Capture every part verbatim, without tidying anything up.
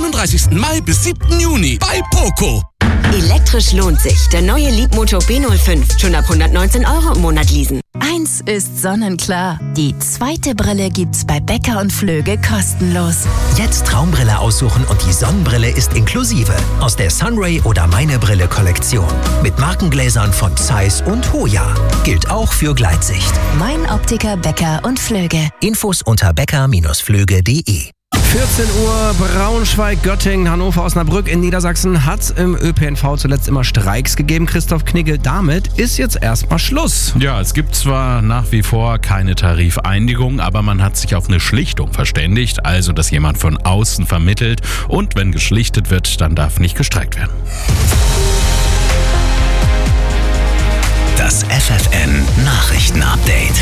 einunddreißigsten Mai bis siebten Juni bei Poco. Elektrisch lohnt sich. Der neue Leapmotor B null fünf. Schon ab hundertneunzehn Euro im Monat leasen. Eins ist sonnenklar. Die zweite Brille gibt's bei Becker und Flöge kostenlos. Jetzt Traumbrille aussuchen und die Sonnenbrille ist inklusive. Aus der Sunray oder Meine Brille Kollektion. Mit Markengläsern von Zeiss und Hoya. Gilt auch für Gleitsicht. Mein Optiker Becker und Flöge. Infos unter becker Bindestrich flöge punkt de. vierzehn Uhr, Braunschweig, Göttingen, Hannover, Osnabrück in Niedersachsen hat im Ö P N V zuletzt immer Streiks gegeben. Christoph Knigge, damit ist jetzt erstmal Schluss. Ja, es gibt zwar nach wie vor keine Tarifeinigung, aber man hat sich auf eine Schlichtung verständigt, also dass jemand von außen vermittelt und wenn geschlichtet wird, dann darf nicht gestreikt werden. Das F F N Nachrichtenupdate.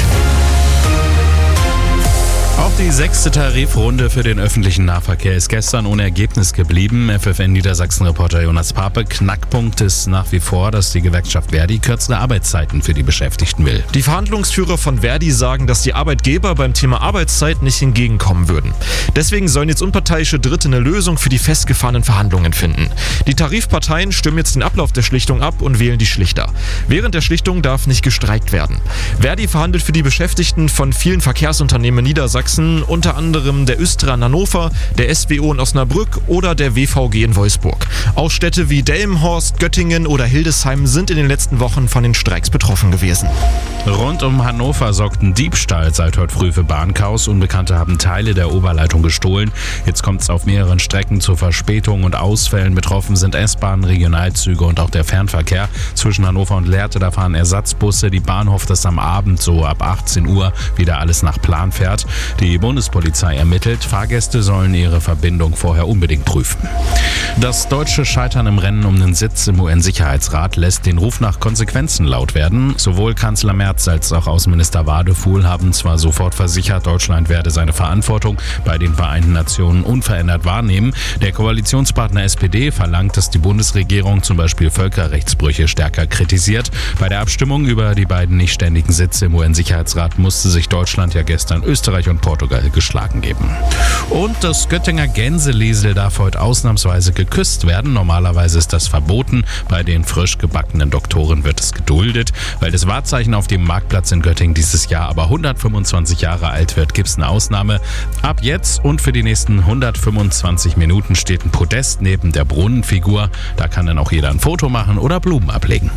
Auch die sechste Tarifrunde für den öffentlichen Nahverkehr ist gestern ohne Ergebnis geblieben. F F N-Niedersachsen-Reporter Jonas Pape. Knackpunkt ist nach wie vor, dass die Gewerkschaft Verdi kürzere Arbeitszeiten für die Beschäftigten will. Die Verhandlungsführer von Verdi sagen, dass die Arbeitgeber beim Thema Arbeitszeit nicht entgegenkommen würden. Deswegen sollen jetzt unparteiische Dritte eine Lösung für die festgefahrenen Verhandlungen finden. Die Tarifparteien stimmen jetzt den Ablauf der Schlichtung ab und wählen die Schlichter. Während der Schlichtung darf nicht gestreikt werden. Verdi verhandelt für die Beschäftigten von vielen Verkehrsunternehmen Niedersachsen, unter anderem der Östra in Hannover, der S W O in Osnabrück oder der W V G in Wolfsburg. Auch Städte wie Delmenhorst, Göttingen oder Hildesheim sind in den letzten Wochen von den Streiks betroffen gewesen. Rund um Hannover sorgt ein Diebstahl seit heute früh für Bahnchaos. Unbekannte haben Teile der Oberleitung gestohlen. Jetzt kommt es auf mehreren Strecken zu Verspätungen und Ausfällen. Betroffen sind S-Bahnen, Regionalzüge und auch der Fernverkehr. Zwischen Hannover und Lehrte, da fahren Ersatzbusse. Die Bahn hofft, dass am Abend so ab achtzehn Uhr wieder alles nach Plan fährt. Die Bundespolizei ermittelt. Fahrgäste sollen ihre Verbindung vorher unbedingt prüfen. Das deutsche Scheitern im Rennen um den Sitz im U N-Sicherheitsrat lässt den Ruf nach Konsequenzen laut werden. Sowohl Kanzler Merz als auch Außenminister Wadefuhl haben zwar sofort versichert, Deutschland werde seine Verantwortung bei den Vereinten Nationen unverändert wahrnehmen. Der Koalitionspartner S P D verlangt, dass die Bundesregierung zum Beispiel Völkerrechtsbrüche stärker kritisiert. Bei der Abstimmung über die beiden nicht ständigen Sitze im U N-Sicherheitsrat musste sich Deutschland ja gestern Österreich und Portugal geschlagen geben. Und das Göttinger Gänseliesel darf heute ausnahmsweise geküsst werden. Normalerweise ist das verboten. Bei den frisch gebackenen Doktoren wird es geduldet. Weil das Wahrzeichen auf dem Marktplatz in Göttingen dieses Jahr aber hundertfünfundzwanzig Jahre alt wird, gibt es eine Ausnahme. Ab jetzt und für die nächsten hundertfünfundzwanzig Minuten steht ein Podest neben der Brunnenfigur. Da kann dann auch jeder ein Foto machen oder Blumen ablegen.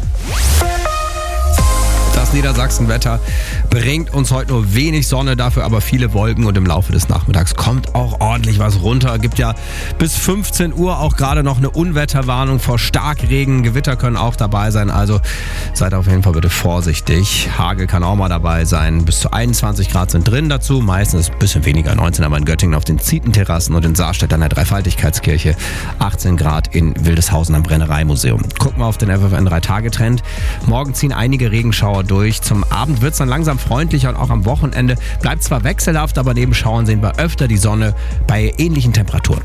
Das Niedersachsenwetter bringt uns heute nur wenig Sonne, dafür aber viele Wolken und im Laufe des Nachmittags kommt auch ordentlich was runter. Gibt ja bis fünfzehn Uhr auch gerade noch eine Unwetterwarnung vor Starkregen. Gewitter können auch dabei sein, also seid auf jeden Fall bitte vorsichtig. Hagel kann auch mal dabei sein. Bis zu einundzwanzig Grad sind drin dazu, meistens ein bisschen weniger, neunzehn aber in Göttingen auf den Zietenterrassen und in Saarstedt an der Dreifaltigkeitskirche, achtzehn Grad in Wildeshausen am Brennereimuseum. Gucken wir auf den F F N drei Tage Trend. Morgen ziehen einige Regenschauer durch. Zum Abend wird es dann langsam freundlicher und auch am Wochenende bleibt zwar wechselhaft, aber neben Schauern sehen wir öfter die Sonne bei ähnlichen Temperaturen.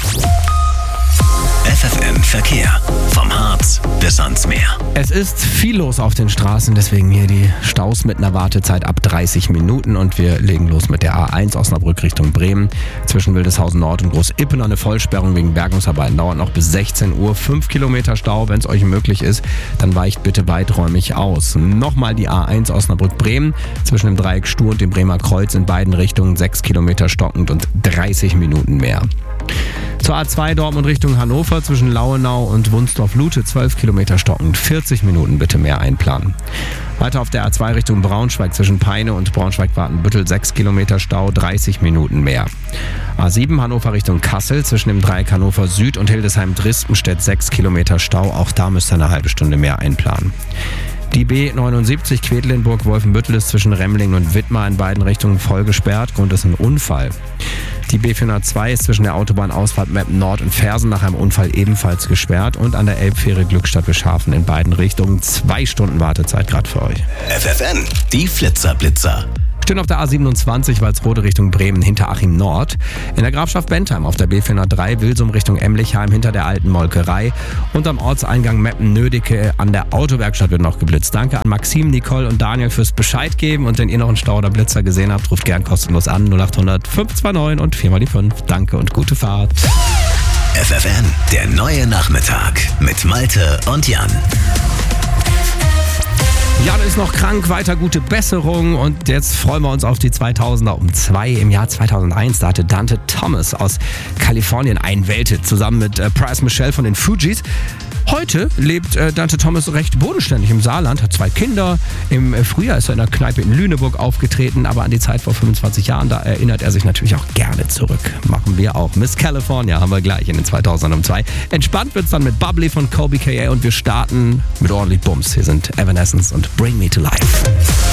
F F N Verkehr. Vom Harz bis ans Meer. Es ist viel los auf den Straßen, deswegen hier die Staus mit einer Wartezeit ab dreißig Minuten und wir legen los mit der A eins Osnabrück Richtung Bremen. Zwischen Wildeshausen Nord und Groß-Ippen eine Vollsperrung wegen Bergungsarbeiten dauert noch bis sechzehn Uhr. fünf Kilometer Stau, wenn es euch möglich ist, dann weicht bitte weiträumig aus. Nochmal die A eins Osnabrück Bremen. Zwischen dem Dreieck Stur und dem Bremer Kreuz in beiden Richtungen sechs Kilometer stockend und dreißig Minuten mehr. Zur A zwei Dortmund Richtung Hannover zwischen Lauenau und Wunsdorf-Lute zwölf Kilometer stockend, vierzig Minuten bitte mehr einplanen. Weiter auf der A zwei Richtung Braunschweig zwischen Peine und Braunschweig-Watenbüttel sechs Kilometer Stau, dreißig Minuten mehr. A sieben Hannover Richtung Kassel zwischen dem Dreieck Hannover Süd und Hildesheim-Dristenstedt sechs Kilometer Stau, auch da müsst ihr eine halbe Stunde mehr einplanen. Die B neunundsiebzig Quedlinburg-Wolfenbüttel ist zwischen Remlingen und Wittmar in beiden Richtungen voll gesperrt. Grund ist ein Unfall. Die B vierhundertzwei ist zwischen der Autobahnausfahrt Meppen Nord und Fersen nach einem Unfall ebenfalls gesperrt. Und an der Elbfähre Glückstadt-Bischhafen in beiden Richtungen zwei Stunden Wartezeit gerade für euch. F F N, die Flitzer-Blitzer. Stehen auf der A siebenundzwanzig Walsrode Richtung Bremen hinter Achim Nord. In der Grafschaft Bentheim auf der B vierhundertdrei Wilsum Richtung Emlichheim hinter der alten Molkerei. Und am Ortseingang Meppen-Nödicke an der Autowerkstatt wird noch geblitzt. Danke an Maxim, Nicole und Daniel fürs Bescheid geben. Und wenn ihr noch einen Stau oder Blitzer gesehen habt, ruft gern kostenlos an null acht hundert fünf zwei neun und viermal die fünf. Danke und gute Fahrt. F F N, der neue Nachmittag mit Malte und Jan. Jan ist noch krank, weiter gute Besserung und jetzt freuen wir uns auf die zweitausender um zwei. Im Jahr zweitausendeins, da hatte Dante Thomas aus Kalifornien einwältet, zusammen mit äh, Price Michelle von den Fugees. Heute lebt äh, Dante Thomas recht bodenständig im Saarland, hat zwei Kinder. Im äh, Frühjahr ist er in einer Kneipe in Lüneburg aufgetreten, aber an die Zeit vor fünfundzwanzig Jahren, da erinnert er sich natürlich auch gerne zurück. Machen wir auch. Miss California haben wir gleich in den zweitausendern um zwei. Entspannt wird's dann mit Bubbly von Kobe K A und wir starten mit ordentlich Bums. Hier sind Evanescence und Bring Me to Life.